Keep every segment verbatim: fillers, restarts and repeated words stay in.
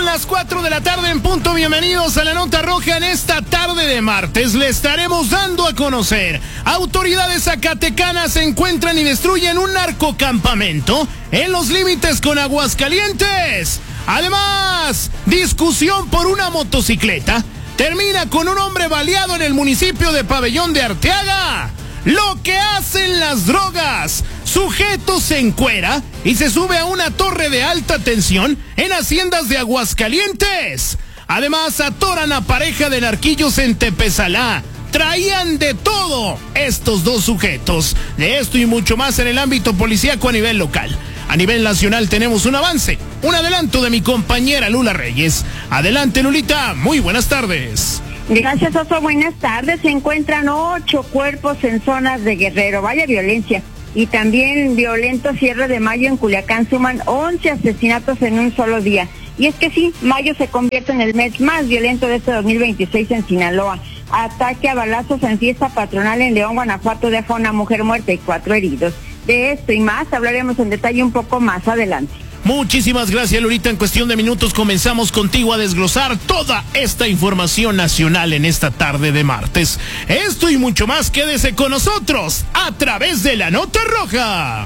las cuatro de la tarde en punto. Bienvenidos a la Nota Roja. En esta tarde de martes le estaremos dando a conocer: autoridades zacatecanas encuentran y destruyen un narcocampamento en los límites con Aguascalientes. Además, discusión por una motocicleta termina con un hombre baleado en el municipio de Pabellón de Arteaga. Lo que hacen las drogas: sujeto se encuera y se sube a una torre de alta tensión en haciendas de Aguascalientes. Además, atoran a pareja de narquillos en Tepezalá. Traían de todo estos dos sujetos. De esto y mucho más en el ámbito policíaco a nivel local. A nivel nacional tenemos un avance, un adelanto de mi compañera Lula Reyes. Adelante, Lulita, muy buenas tardes. Gracias, Oso. Buenas tardes. Se encuentran ocho cuerpos en zonas de Guerrero. Vaya violencia. Y también violento cierre de mayo en Culiacán. Suman once asesinatos en un solo día. Y es que sí, mayo se convierte en el mes más violento de este dos mil veintiséis en Sinaloa. Ataque a balazos en fiesta patronal en León, Guanajuato, deja una mujer muerta y cuatro heridos. De esto y más hablaremos en detalle un poco más adelante. Muchísimas gracias, Lurita. En cuestión de minutos comenzamos contigo a desglosar toda esta información nacional en esta tarde de martes. Esto y mucho más, quédese con nosotros a través de la Nota Roja.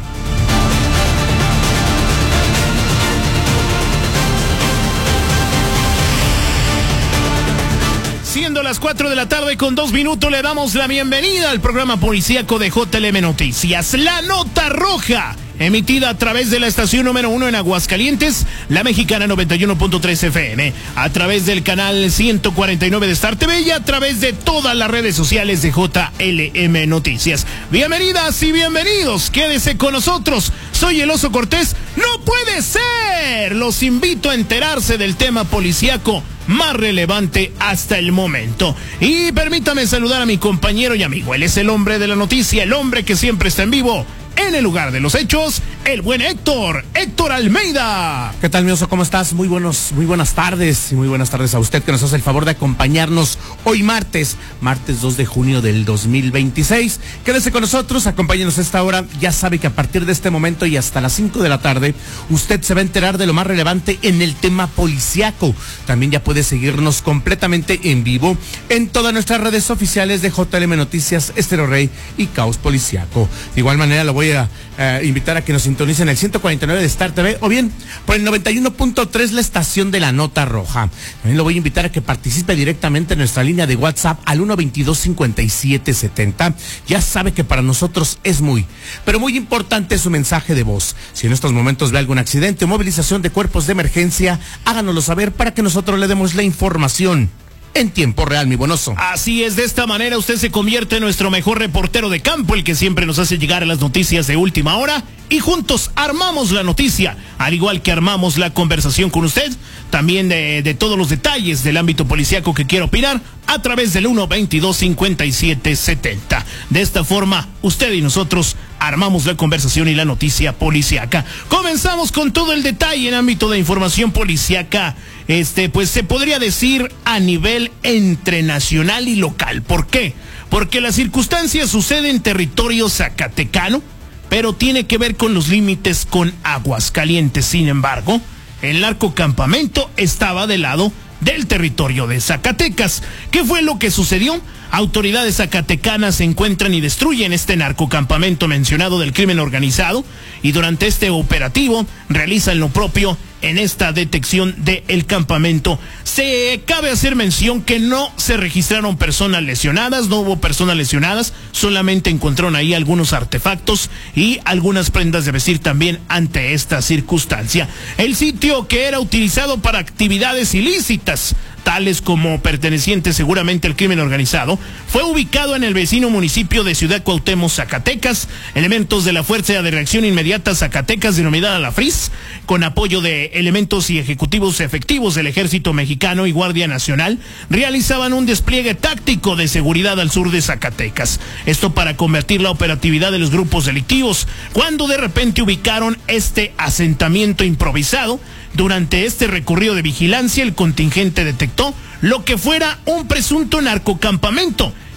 Siendo las cuatro de la tarde con dos minutos, le damos la bienvenida al programa policíaco de J L M Noticias, La Nota Roja, emitida a través de la estación número uno en Aguascalientes, La Mexicana noventa y uno punto tres F M, a través del canal ciento cuarenta y nueve de Star T V y a través de todas las redes sociales de J L M Noticias. Bienvenidas y bienvenidos, quédese con nosotros. Soy el Oso Cortés. ¡No puede ser! Los invito a enterarse del tema policíaco más relevante hasta el momento. Y permítame saludar a mi compañero y amigo. Él es el hombre de la noticia, el hombre que siempre está en vivo, en el lugar de los hechos, el buen Héctor, Héctor Almeida. ¿Qué tal, mi Oso? ¿Cómo estás? Muy buenos, muy buenas tardes y muy buenas tardes a usted que nos hace el favor de acompañarnos hoy martes, martes dos de junio del dos mil veintiséis. Quédese con nosotros, acompáñenos a esta hora. Ya sabe que a partir de este momento y hasta las cinco de la tarde, usted se va a enterar de lo más relevante en el tema policiaco. También ya puede seguirnos completamente en vivo en todas nuestras redes oficiales de J L M Noticias, Estéreo Rey y Caos Policiaco. De igual manera, lo voy a eh, invitar a que nos sintonicen el ciento cuarenta y nueve de Star T V o bien por el noventa y uno punto tres, la estación de la Nota Roja. También lo voy a invitar a que participe directamente en nuestra línea de WhatsApp al uno veintidós cincuenta y siete setenta. Ya sabe que para nosotros es muy, pero muy importante su mensaje de voz. Si en estos momentos ve algún accidente o movilización de cuerpos de emergencia, háganoslo saber para que nosotros le demos la información en tiempo real, mi buen Oso. Así es, de esta manera usted se convierte en nuestro mejor reportero de campo, el que siempre nos hace llegar a las noticias de última hora, y juntos armamos la noticia, al igual que armamos la conversación con usted, también de, de todos los detalles del ámbito policíaco que quiera opinar, a través del uno veintidós cincuenta y siete setenta. De esta forma, usted y nosotros armamos la conversación y la noticia policíaca. Comenzamos con todo el detalle en ámbito de información policíaca, este, pues se podría decir a nivel entre nacional y local. ¿Por qué? Porque la circunstancia sucede en territorio zacatecano, pero tiene que ver con los límites con Aguascalientes. Sin embargo, el narcocampamento estaba del lado del territorio de Zacatecas. ¿Qué fue lo que sucedió? Autoridades zacatecanas encuentran y destruyen este narcocampamento mencionado del crimen organizado, y durante este operativo realizan lo propio en esta detección del campamento. Se cabe hacer mención que no se registraron personas lesionadas, no hubo personas lesionadas, solamente encontraron ahí algunos artefactos y algunas prendas de vestir también ante esta circunstancia. El sitio, que era utilizado para actividades ilícitas, tales como pertenecientes seguramente al crimen organizado, fue ubicado en el vecino municipio de Ciudad Cuauhtémoc, Zacatecas. Elementos de la Fuerza de Reacción Inmediata Zacatecas, denominada la F R I S, con apoyo de elementos y ejecutivos efectivos del Ejército Mexicano y Guardia Nacional, realizaban un despliegue táctico de seguridad al sur de Zacatecas. Esto para convertir la operatividad de los grupos delictivos, cuando de repente ubicaron este asentamiento improvisado. Durante este recorrido de vigilancia, el contingente detectó lo que fuera un presunto narcocampamento,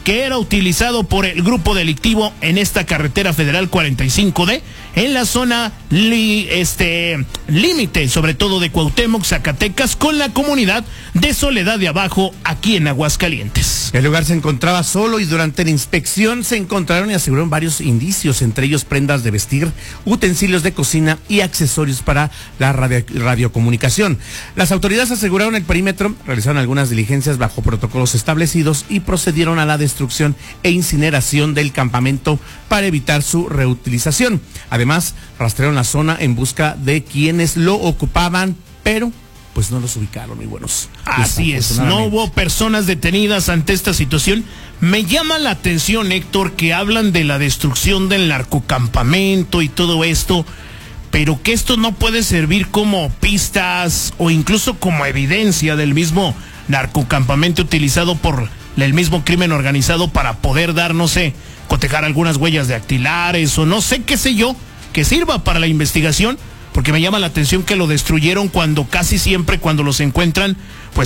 que era utilizado por el grupo delictivo en esta carretera federal cuarenta y cinco D, en la zona li, este límite, sobre todo de Cuauhtémoc, Zacatecas, con la comunidad de Soledad de Abajo, aquí en Aguascalientes. El lugar se encontraba solo y durante la inspección se encontraron y aseguraron varios indicios, entre ellos prendas de vestir, utensilios de cocina y accesorios para la radio, radiocomunicación. Las autoridades aseguraron el perímetro, realizaron algunas diligencias bajo protocolos establecidos y procedieron a la destrucción e incineración del campamento para evitar su reutilización. Además, rastrearon la zona en busca de quienes lo ocupaban, pero pues no los ubicaron, muy buenos. Así es, no hubo personas detenidas ante esta situación. Me llama la atención, Héctor, que hablan de la destrucción del narcocampamento y todo esto, pero que esto no puede servir como pistas o incluso como evidencia del mismo narcocampamento utilizado por el mismo crimen organizado para poder dar, no sé, cotejar algunas huellas dactilares o no sé qué sé yo, que sirva para la investigación, porque me llama la atención que lo destruyeron cuando casi siempre cuando los encuentran, pues